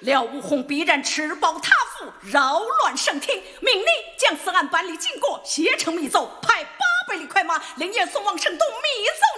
廖武红必然持宝他府，扰乱圣庭，命你将此案办理经过，写成密奏，派800里快马，连夜送往圣都密奏